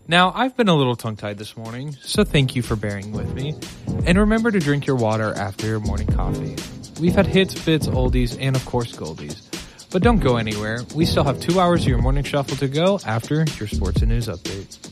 Now, I've been a little tongue-tied this morning, so thank you for bearing with me. And remember to drink your water after your morning coffee. We've had hits, fits, oldies, and of course goldies. But don't go anywhere. We still have 2 hours of your morning shuffle to go after your sports and news update.